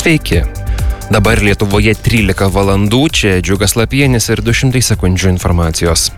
Sveiki. Dabar Lietuvoje 13 valandų, čia Džiugas Lapienis ir 200 sekundžių informacijos.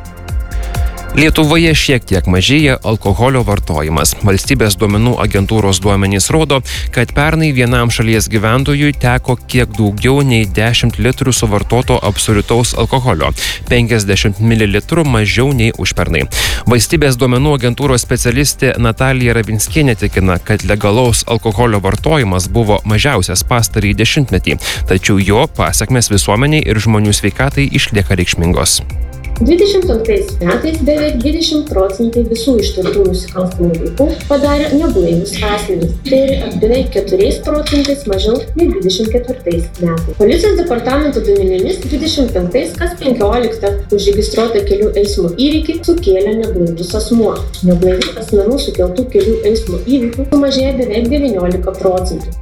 Lietuvoje šiek tiek mažėja alkoholio vartojimas. Valstybės duomenų agentūros duomenys rodo, kad pernai vienam šalies gyventojui teko kiek daugiau nei 10 litrų suvartoto absoliutaus alkoholio, 50 ml mažiau nei užpernai. Valstybės duomenų agentūros specialistė Natalija Rabinskienė tikina, kad legalaus alkoholio vartojimas buvo mažiausias pastarąjį dešimtmetį, tačiau jo pasekmės visuomeniai ir žmonių sveikatai išlieka reikšmingos. 22 metais beveik 20% visų ištirtų nusikalstamų veikų padarė neblaivūs asmenys. Tai beveik 4% mažiau nei 24 metais. Policijos departamento duomenimis 25 kas 15 užregistruota kelių eismo įvykį sukėlė neblaivus asmuo. Neblaivių asmenų sukeltų kelių eismo įvykių sumažėjo beveik 19%.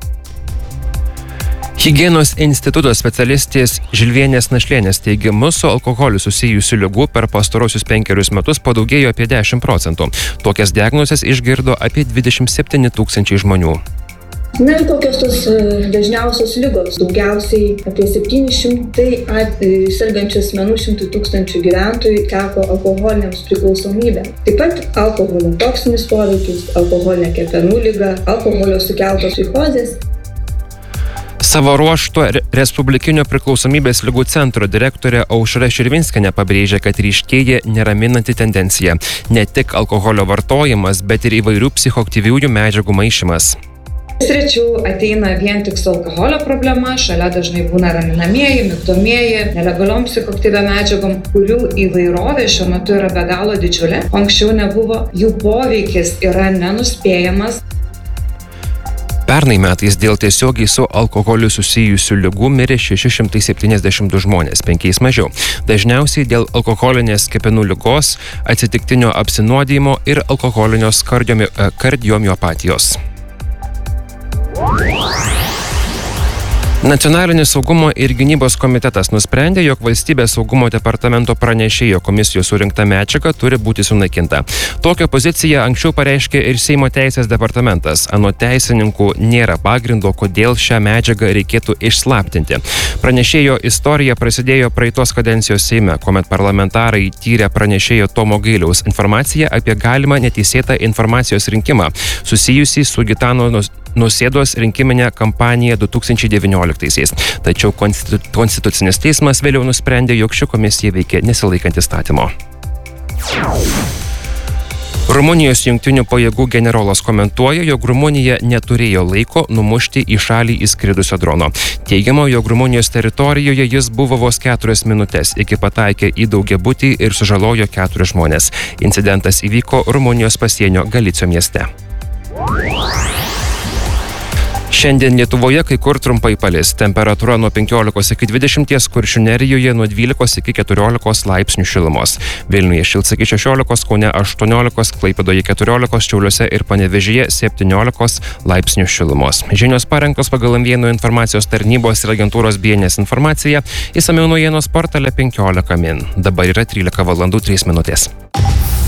Higienos instituto specialistės Žilvienės Našlienės teigimu, su alkoholiu susijusių ligų per pastarosius 5 metus padaugėjo apie 10%. Tokias diagnozes išgirdo apie 27 000 žmonių. Kokios tos dažniausios ligos? Daugiausiai apie 700 sergančių asmenų 100 000 gyventojų teko alkoholiniams priklausomybėms. Taip pat alkoholio toksinis poveikis, alkoholinė kepenų liga, alkoholio sukeltos psichozės. Savo ruožtu Respublikinio priklausomybės ligų centro direktorė Aušra Širvinskienė pabrėžė, kad ryškėja neraminanti tendencija. Ne tik alkoholio vartojimas, bet ir įvairių psichoaktyviųjų medžiagų maišymas. Rečiau ateina vien tik su alkoholio problema, šalia dažnai būna raminamieji, migdomieji, nelegaliom psichoaktyviom medžiagom, kurių įvairovė šiuo metu yra be galo didžiulė. Anksčiau nebuvo, jų poveikis yra nenuspėjamas. Pernai metais dėl tiesiogiai su alkoholiu susijusių ligų mirė 672 žmonės, 5 mažiau. Dažniausiai dėl alkoholinės kepenų ligos, atsitiktinio apsinuodijimo ir alkoholinės kardiomiopatijos. Nacionalinis saugumo ir gynybos komitetas nusprendė, jog Valstybės saugumo departamento pranešėjo komisijos surinkta medžiaga turi būti sunaikinta. Tokią poziciją anksčiau pareiškė ir Seimo teisės departamentas. Anot teisininkų nėra pagrindo, kodėl šią medžiagą reikėtų išslaptinti. Pranešėjo istorija prasidėjo praeitos kadencijos Seime, kuomet parlamentarai tyrė pranešėjo Tomo Gailiaus informaciją apie galimą neteisėtą informacijos rinkimą, susijusį su Gitano Nausėdos rinkiminę kampaniją 2019-aisiais. Tačiau Konstitucinis teismas vėliau nusprendė, jog ši komisija veikia nesilaikant įstatymo. Rumunijos jungtinių pajėgų generolas komentuoja, jog Rumunija neturėjo laiko numušti į šalį įskridusio drono. Teigiama, jog Rumunijos teritorijoje jis buvo vos 4 minutės, iki pataikė į daugiabutį ir sužalojo 4 žmonės. Incidentas įvyko Rumunijos pasienio Galicio mieste. Šiandien Lietuvoje kai kur trumpai palis. Temperatūra nuo 15 iki 20, Kuršių Nerijoje nuo 12 iki 14 laipsnių šilumos. Vilniuje šils iki 16, Kaune 18, Klaipėdoje 14, Šiauliuose ir Panevėžyje 17 laipsnių šilumos. Žinios parengtos pagal M1 informacijos tarnybos ir agentūros BNS informaciją. Išsamiau naujienos portale 15 min. Dabar yra 13 valandų 3 minutės.